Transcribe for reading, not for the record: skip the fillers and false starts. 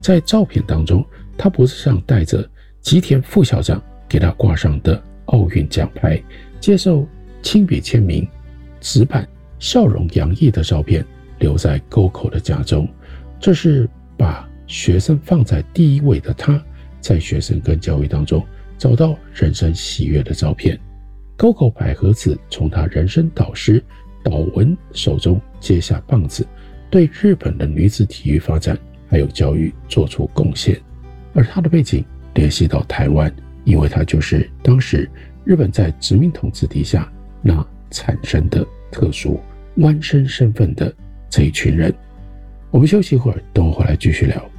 在照片当中，他脖子上戴着吉田副校长给他挂上的奥运奖牌，接受亲笔签名纸板，笑容洋溢的照片留在沟口的家中。这是把学生放在第一位的他，在学生跟教育当中找到人生喜悦的照片。沟口百合子从他人生导师岛文手中接下棒子，对日本的女子体育发展还有教育做出贡献。而他的背景联系到台湾，因为他就是当时日本在殖民统治底下那产生的特殊弯身身份的这一群人。我们休息一会儿，等我回来继续聊。